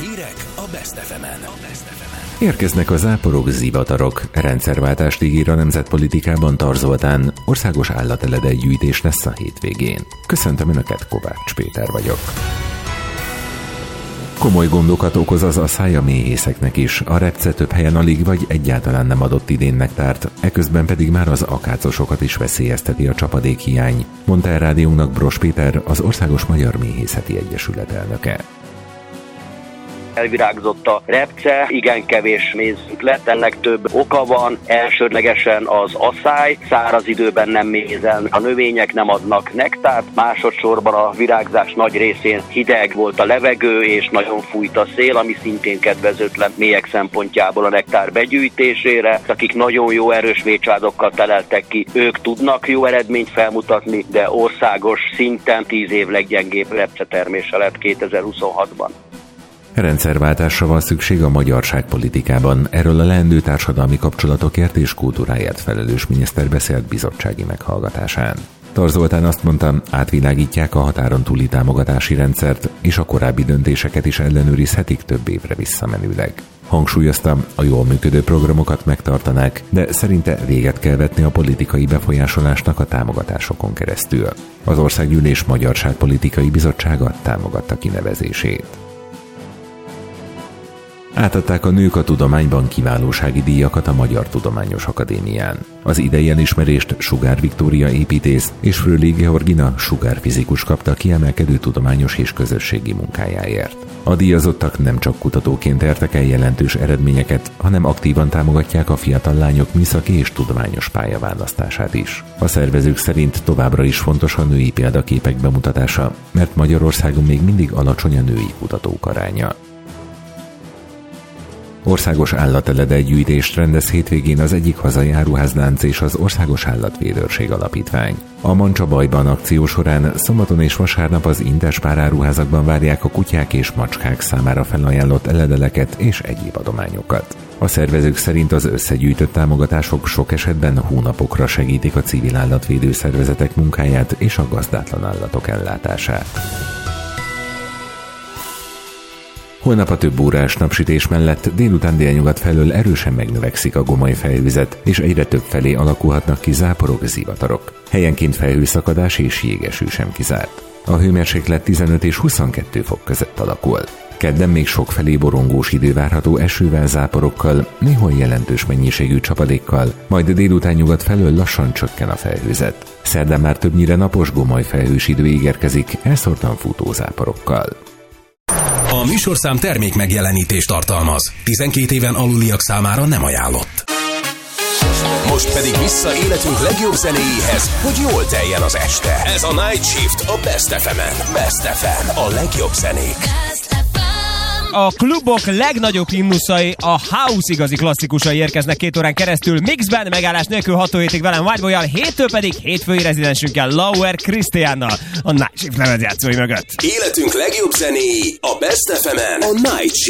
Hírek a Best FM-en. Érkeznek a záporok, zivatarok. Rendszerváltást ígér a nemzetpolitikában Tar Zoltán. Országos állateledegyűjtés lesz a hétvégén. Köszöntöm Önöket, Kovács Péter vagyok. Komoly gondokat okoz az asszály a méhészeknek is. A repce több helyen alig vagy egyáltalán nem adott idén nektárt, eközben pedig már az akácosokat is veszélyezteti a csapadékhiány, mondta el rádiónak Bross Péter, az Országos Magyar Méhészeti Egyesület elnöke. Elvirágzott a repce, igen kevés mézünk lett, ennek több oka van, elsődlegesen az asszály, száraz időben nem mézel, a növények nem adnak nektárt, másodszorban a virágzás nagy részén hideg volt a levegő, és nagyon fújt a szél, ami szintén kedvezőtlen méhek szempontjából a nektár begyűjtésére. Akik nagyon jó erős mécsádokkal teleltek ki, ők tudnak jó eredményt felmutatni, de országos szinten 10 év leggyengébb repce termése lett 2026-ban. Rendszerváltásra van szükség a magyarságpolitikában. Erről a leendő társadalmi kapcsolatokért és kultúráért felelős miniszter beszélt bizottsági meghallgatásán. Tar Zoltán azt mondta, átvilágítják a határon túli támogatási rendszert, és a korábbi döntéseket is ellenőrizhetik több évre visszamenőleg. Hangsúlyozta, a jól működő programokat megtartanák, de szerinte véget kell vetni a politikai befolyásolásnak a támogatásokon keresztül. Az Országgyűlés Magyarságpolitikai Bizottsága támogatta kinevezését. Átadták a Nők a Tudományban kiválósági díjakat a Magyar Tudományos Akadémián. Az idei elismerést Sugár Viktória építész és Fröhlich Georgina sugárfizikus kapta kiemelkedő tudományos és közösségi munkájáért. A díjazottak nem csak kutatóként értek el jelentős eredményeket, hanem aktívan támogatják a fiatal lányok műszaki és tudományos pályaválasztását is. A szervezők szerint továbbra is fontos a női példaképek bemutatása, mert Magyarországon még mindig alacsony a női kutatók aránya. Országos állateledegyűjtést rendez hétvégén az egyik hazai áruházlánc és az Országos Állatvédőrség Alapítvány. A Mancsabajban akció során szombaton és vasárnap az Interspár áruházakban várják a kutyák és macskák számára felajánlott eledeleket és egyéb adományokat. A szervezők szerint az összegyűjtött támogatások sok esetben hónapokra segítik a civil állatvédő szervezetek munkáját és a gazdátlan állatok ellátását. Holnap a több órás napsütés mellett délután délnyugat felől erősen megnövekszik a gomoly felhőzet, és egyre több felé alakulhatnak ki záporok, zivatarok. Helyenként felhőszakadás és jégeső sem kizárt. A hőmérséklet 15 és 22 fok között alakul. Kedden még sokfelé borongós idő várható esővel, záporokkal, néhol jelentős mennyiségű csapadékkal, majd délután nyugat felől lassan csökken a felhőzet. Szerdán már többnyire napos, gomoly felhős idő ígérkezik, elszórtan futó záporokkal. A műsorszám termék megjelenítést tartalmaz. 12 éven aluliak számára nem ajánlott. Most pedig vissza életünk legjobb zenéjéhez, hogy jól teljen az este. Ez a Night Shift a Best FM-en. Best FM, a legjobb zenék. A klubok legnagyobb himnuszai, a house igazi klasszikusai érkeznek 2 órán keresztül mixben, megállás nélkül 6 hétig velem Whiteboy-jal, héttől pedig hétfői rezidensünkkel Lauer Krisztiánnal a Night Shift lemezjátszói mögött. Életünk legjobb zenéi a Best FM-en, a Night Shift.